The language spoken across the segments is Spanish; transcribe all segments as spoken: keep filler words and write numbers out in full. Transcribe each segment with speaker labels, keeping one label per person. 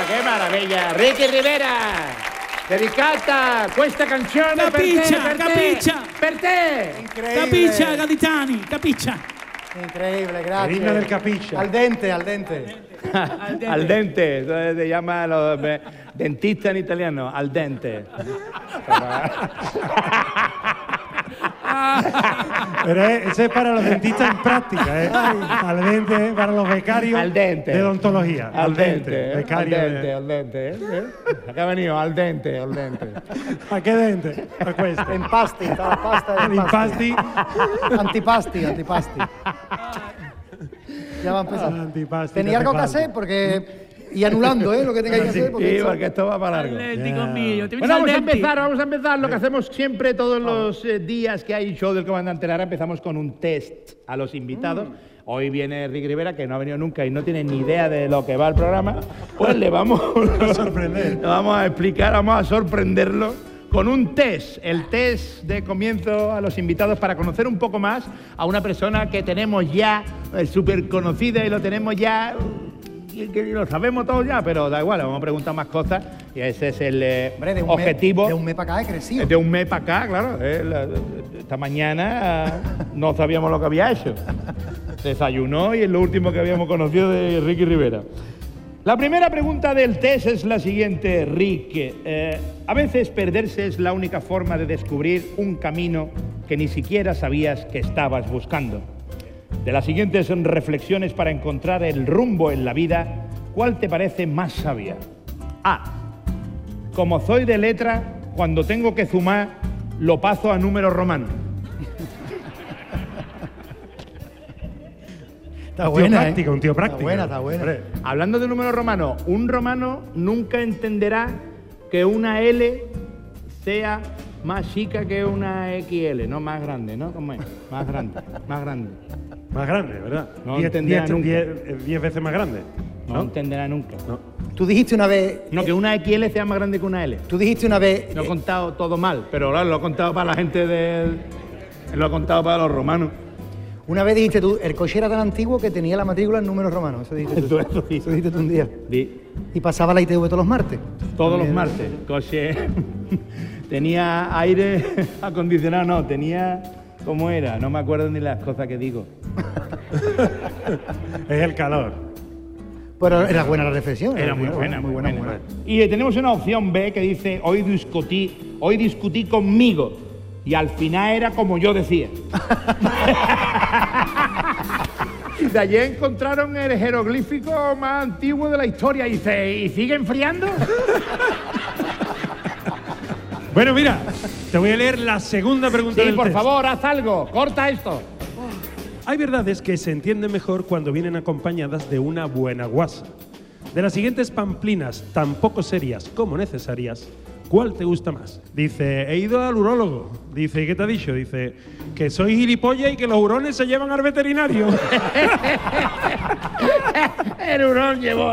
Speaker 1: che meraviglia! Ricky Rivera! Dedicata questa canzone
Speaker 2: Capiccia,
Speaker 1: per te, per
Speaker 2: capiccia.
Speaker 1: te, per te!
Speaker 3: Increíble.
Speaker 2: Capiccia, gaditani, capiccia.
Speaker 3: Increíble, gracias.
Speaker 4: Himno del Capiccia.
Speaker 3: Al dente, al dente.
Speaker 1: Al dente, al dente. Entonces se llama los eh, dentista en italiano, al dente.
Speaker 4: Pero eh, ese es para los dentistas en práctica, ¿eh? Al dente para los becarios
Speaker 1: Al dente.
Speaker 4: de odontología.
Speaker 1: Al dente, al
Speaker 4: becario de-
Speaker 1: dente, al dente. ¿eh? Acá ha venido, al dente, al dente.
Speaker 4: ¿A qué dente? A questo.
Speaker 3: Empasti, toda la pasta de
Speaker 4: Impasti.
Speaker 3: Antipasti, antipasti. Ya va a empezar.
Speaker 4: Antipasti,
Speaker 3: Tenía algo que
Speaker 4: antipasti.
Speaker 3: hacer porque... Y anulando, ¿eh? Lo que tengáis que hacer. Porque
Speaker 1: Sí,
Speaker 3: esto-
Speaker 1: porque esto va para largo.
Speaker 2: Atlético mío. ¿Te
Speaker 1: Bueno,
Speaker 2: vienes
Speaker 1: vamos a
Speaker 2: al denti?
Speaker 1: empezar, vamos a empezar lo que hacemos siempre todos los eh, días que hay show del Comandante Lara. Empezamos con un test a los invitados. Hoy viene Ricky Rivera, que no ha venido nunca y no tiene ni idea de lo que va el programa. Pues le vamos a
Speaker 4: sorprender.
Speaker 1: Le vamos a explicar, vamos a sorprenderlo con un test. El test de comienzo a los invitados para conocer un poco más a una persona que tenemos ya eh, súper conocida y lo tenemos ya... y que lo sabemos todos ya, pero da igual, vamos a preguntar más cosas y ese es el eh,
Speaker 3: Hombre, de un
Speaker 1: objetivo.
Speaker 3: Mes, de un mes para acá he crecido.
Speaker 1: De un mes para acá, claro. eh, la- esta mañana ah, no sabíamos lo que había hecho. Desayunó y es lo último que habíamos conocido de Ricky Rivera. La primera pregunta del test es la siguiente, Rick. Eh, a veces perderse es la única forma de descubrir un camino que ni siquiera sabías que estabas buscando. De las siguientes reflexiones para encontrar el rumbo en la vida, ¿cuál te parece más sabia? A. Como soy de letra, cuando tengo que sumar, lo paso a números romanos.
Speaker 3: Está
Speaker 4: Un tío
Speaker 3: buena,
Speaker 4: práctico,
Speaker 3: ¿eh?
Speaker 4: un tío
Speaker 3: Está
Speaker 4: práctico.
Speaker 3: buena, está buena.
Speaker 4: Hombre,
Speaker 1: Hablando de números romanos, un romano nunca entenderá que una L sea más chica que una X L, no más grande, ¿no? ¿Cómo es? Más grande, más grande.
Speaker 4: más grande, ¿verdad?
Speaker 1: No
Speaker 4: diez,
Speaker 1: entenderá
Speaker 4: diez-
Speaker 1: nunca.
Speaker 4: diez- eh, diez veces más grande.
Speaker 1: No,
Speaker 4: ¿No?
Speaker 1: entenderá nunca.
Speaker 4: No.
Speaker 3: Tú dijiste una vez...
Speaker 1: No, que una X L sea más grande que una L.
Speaker 3: Tú dijiste una vez...
Speaker 1: No he
Speaker 3: eh,
Speaker 1: contado todo mal, pero claro, lo he contado para la gente del... Lo he contado para los romanos.
Speaker 3: una vez dijiste tú, el coche era tan antiguo que tenía la matrícula en números romanos. Eso dijiste tú.
Speaker 1: Eso, eso sí.
Speaker 3: Eso dijiste tú un día.
Speaker 1: Di-
Speaker 3: Y pasaba la I T V todos los martes.
Speaker 1: Todos los
Speaker 3: También.
Speaker 1: martes. Coche tenía aire acondicionado, no, tenía... ¿Cómo era? No me acuerdo ni las cosas que digo.
Speaker 4: Es el calor.
Speaker 3: Pero era buena la reflexión.
Speaker 1: Era muy buena,
Speaker 3: muy buena. muy buena.
Speaker 1: Y eh, tenemos una opción B que dice, hoy discutí, hoy discutí conmigo. Y al final era como yo decía. De allí encontraron el jeroglífico más antiguo de la historia. Y dice, ¿y sigue enfriando?
Speaker 4: Bueno, mira, te voy a leer la segunda pregunta
Speaker 1: Sí,
Speaker 4: del
Speaker 1: por
Speaker 4: test.
Speaker 1: favor, haz algo. Corta esto.
Speaker 4: Hay verdades que se entienden mejor cuando vienen acompañadas de una buena guasa. De las siguientes pamplinas, tan poco serias como necesarias, ¿cuál te gusta más? Dice, he ido al urólogo. Dice, ¿y qué te ha dicho? Dice, que soy gilipollas y que los hurones se llevan al veterinario.
Speaker 1: El hurón llevó.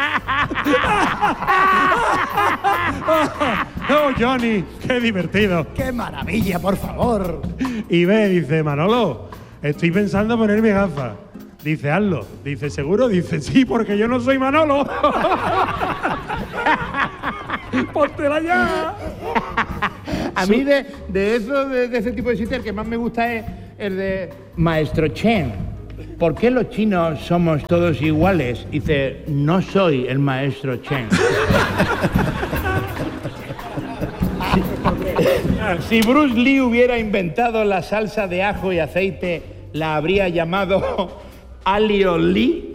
Speaker 4: ¡Oh, Johnny! ¡Qué divertido!
Speaker 3: ¡Qué maravilla, por favor!
Speaker 4: Y ve, dice, Manolo, estoy pensando ponerme gafas. Dice, hazlo. Dice, ¿seguro? Dice, sí, porque yo no soy Manolo. ¡Póntela ya!
Speaker 1: A mí de, de eso, de, de ese tipo de sitio, el que más me gusta es el de Maestro Chen. ¿Por qué los chinos somos todos iguales? Dice, no soy el Maestro Chen. Si Bruce Lee hubiera inventado la salsa de ajo y aceite, la habría llamado Alio Lee.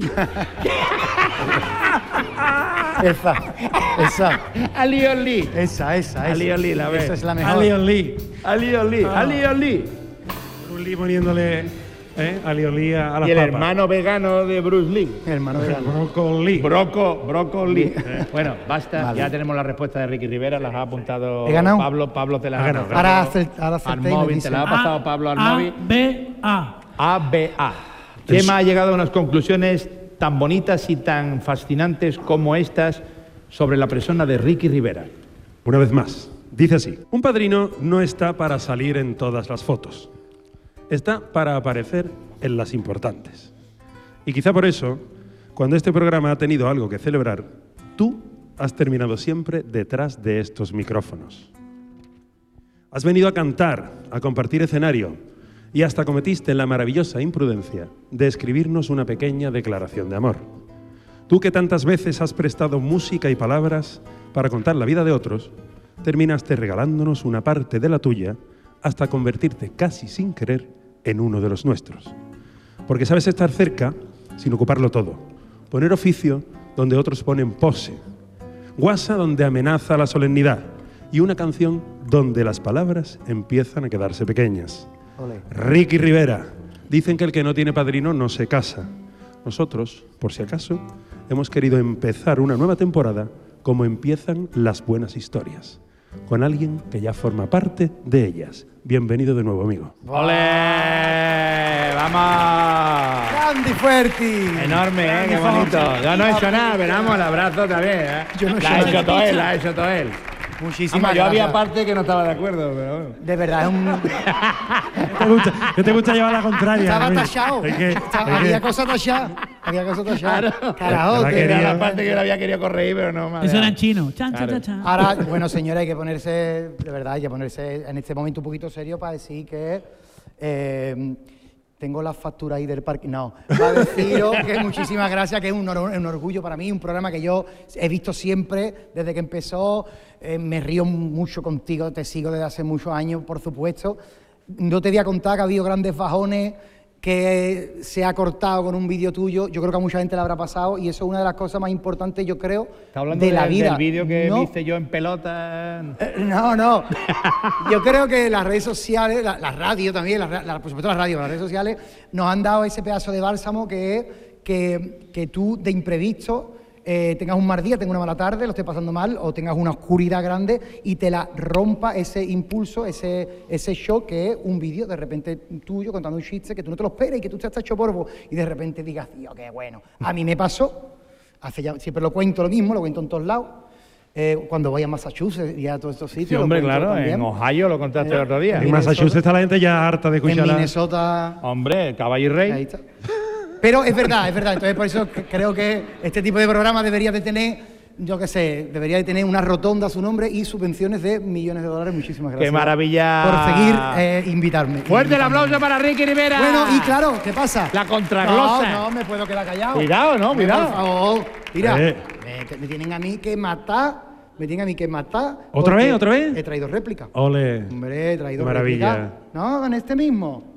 Speaker 3: Esa, esa,
Speaker 1: Alio Lee.
Speaker 3: esa, esa. esa.
Speaker 1: Ali Oli, la ves.
Speaker 3: Esa es la mejor.
Speaker 4: Ali Oli.
Speaker 1: Alio Lee.
Speaker 4: Ah.
Speaker 1: Alio Lee.
Speaker 4: Un Lee poniéndole ¿eh? Ali Oli a, a las
Speaker 1: Y el
Speaker 4: papas.
Speaker 1: hermano vegano de Bruce Lee.
Speaker 3: Hermano de
Speaker 4: Brócoli.
Speaker 1: Broco, brócoli. Bueno, basta. Ya tenemos la respuesta de Ricky Rivera, las ha apuntado
Speaker 3: He ganado.
Speaker 1: Pablo. Pablo te las
Speaker 4: Ha
Speaker 1: ha
Speaker 4: ganado.
Speaker 1: pasado
Speaker 3: Ahora acert- ahora
Speaker 1: al
Speaker 3: acerté y me
Speaker 1: móvil, te
Speaker 3: dice,
Speaker 1: las ha pasado Pablo al móvil.
Speaker 2: A, B, A.
Speaker 1: A, B, A. Chema ha llegado a unas conclusiones tan bonitas y tan fascinantes como estas sobre la persona de Ricky Rivera.
Speaker 4: Una vez más, dice así. Un padrino no está para salir en todas las fotos. Está para aparecer en las importantes. Y quizá por eso, cuando este programa ha tenido algo que celebrar, tú has terminado siempre detrás de estos micrófonos. Has venido a cantar, a compartir escenario y hasta cometiste la maravillosa imprudencia de escribirnos una pequeña declaración de amor. Tú que tantas veces has prestado música y palabras para contar la vida de otros, terminaste regalándonos una parte de la tuya hasta convertirte casi sin querer en uno de los nuestros. Porque sabes estar cerca sin ocuparlo todo, poner oficio donde otros ponen pose, guasa donde amenaza la solemnidad y una canción donde las palabras empiezan a quedarse pequeñas.
Speaker 3: Olé.
Speaker 4: Ricky Rivera, dicen que el que no tiene padrino no se casa. Nosotros, por si acaso, hemos querido empezar una nueva temporada como empiezan las buenas historias, con alguien que ya forma parte de ellas. Bienvenido de nuevo, amigo.
Speaker 1: ¡Ole! ¡Vamos!
Speaker 3: ¡Grande y fuerte!
Speaker 1: Enorme, ¿eh? ¡Qué bonito! Yo no he hecho nada, pero vamos, el abrazo también, ¿eh?
Speaker 3: Yo no he
Speaker 1: la ha
Speaker 3: hecho
Speaker 1: hecho
Speaker 3: nada.
Speaker 1: todo él, la ha hecho todo él.
Speaker 3: Muchísimas
Speaker 1: Vamos, yo
Speaker 3: gracias.
Speaker 1: había parte que no estaba de acuerdo, pero bueno.
Speaker 3: De verdad, es un...
Speaker 4: ¿Qué te gusta, qué te gusta llevar la contraria?
Speaker 3: Estaba
Speaker 4: Luis?
Speaker 3: tachado.
Speaker 4: Es que-
Speaker 3: Estaba-
Speaker 4: es que-
Speaker 3: había cosas tachadas. Había cosas tachadas.
Speaker 1: Claro.
Speaker 3: Carajote.
Speaker 1: Era
Speaker 4: quería-
Speaker 1: la parte que le había querido corregir, pero no más.
Speaker 2: Eso era en chino. Chan, chan,
Speaker 1: Claro.
Speaker 2: chan, chan.
Speaker 3: Ahora, bueno, señora, hay que ponerse, de verdad, hay que ponerse en este momento un poquito serio para decir que eh, tengo la factura ahí del parque. No, para deciros que muchísimas gracias, que es un, or- un orgullo para mí, un programa que yo he visto siempre desde que empezó. Eh, me río mucho contigo, te sigo desde hace muchos años, por supuesto. No te voy a contar que ha habido grandes bajones, que se ha cortado con un vídeo tuyo. Yo creo que a mucha gente le habrá pasado y eso es una de las cosas más importantes, yo creo,
Speaker 1: ¿Está hablando
Speaker 3: de la
Speaker 1: del-
Speaker 3: vida.
Speaker 1: del vídeo que
Speaker 3: No.
Speaker 1: viste yo en pelota?
Speaker 3: Eh, No, no. Yo creo que las redes sociales, la, la radio también, la, ra- la- por supuesto la radio, las redes sociales, nos han dado ese pedazo de bálsamo que es que, que tú de imprevisto eh, tengas un mal día, tengas una mala tarde, lo estés pasando mal, o tengas una oscuridad grande y te la rompa ese impulso, ese, ese shock que es un vídeo de repente tuyo contando un chiste que tú no te lo esperas y que tú te has hecho polvo y de repente digas, tío, qué bueno. A mí me pasó, hace ya, siempre lo cuento lo mismo, lo cuento en todos lados. Eh, cuando voy a Massachusetts y a todos estos sitios.
Speaker 1: Sí,
Speaker 3: lo
Speaker 1: hombre,
Speaker 3: cuento
Speaker 1: claro,
Speaker 3: también.
Speaker 1: en Ohio lo contaste el otro día.
Speaker 4: En
Speaker 3: Minnesota.
Speaker 4: Massachusetts está la gente ya harta de
Speaker 3: En
Speaker 4: escuchar la...
Speaker 3: Minnesota.
Speaker 1: Hombre, caballo y rey.
Speaker 3: Ahí está. Pero es verdad, es verdad. Entonces, por eso c- creo que este tipo de programa debería de tener, yo qué sé, debería de tener una rotonda a su nombre y subvenciones de millones de dólares. Muchísimas gracias.
Speaker 1: ¡Qué maravilla!
Speaker 3: Por seguir eh, invitarme.
Speaker 1: Fuerte el
Speaker 3: Invitarme.
Speaker 1: aplauso para Ricky Rivera.
Speaker 3: Bueno, y claro, ¿qué pasa?
Speaker 1: La contraglosa.
Speaker 3: No, no me puedo quedar callado.
Speaker 1: Cuidado, no,
Speaker 3: Hombre,
Speaker 1: cuidado.
Speaker 3: Por favor. Mira,
Speaker 4: Eh.
Speaker 3: me, me tienen a mí que matar. Me tienen a mí que matar.
Speaker 4: ¿Otra
Speaker 3: porque
Speaker 4: vez, otra vez?
Speaker 3: He traído réplica.
Speaker 4: Ole.
Speaker 3: Hombre, he traído
Speaker 4: Qué maravilla.
Speaker 3: réplica. No, en este mismo.